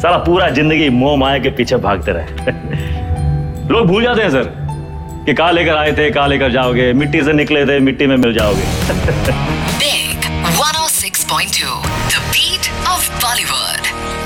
साला पूरा जिंदगी मोह माया के पीछे भागते रहे। लोग भूल जाते हैं सर कि कहाँ लेकर आए थे, कहाँ लेकर जाओगे, मिट्टी से निकले थे, मिट्टी में मिल जाओगे। Big 106.2, the beat of Bollywood.